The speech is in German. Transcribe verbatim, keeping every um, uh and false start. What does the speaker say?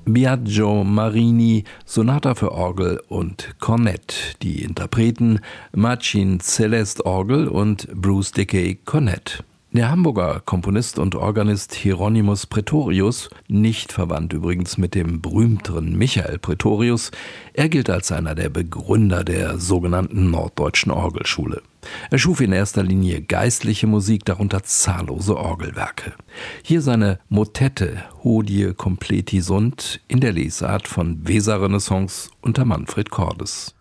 Biagio Marini, Sonata für Orgel und Kornett. Die Interpreten Marcin Celeste Orgel und Bruce Dickey Kornett. Der Hamburger Komponist und Organist Hieronymus Praetorius, nicht verwandt übrigens mit dem berühmteren Michael Praetorius, er gilt als einer der Begründer der sogenannten Norddeutschen Orgelschule. Er schuf in erster Linie geistliche Musik, darunter zahllose Orgelwerke. Hier seine Motette Hodie completi sunt in der Lesart von Weser-Renaissance unter Manfred Cordes.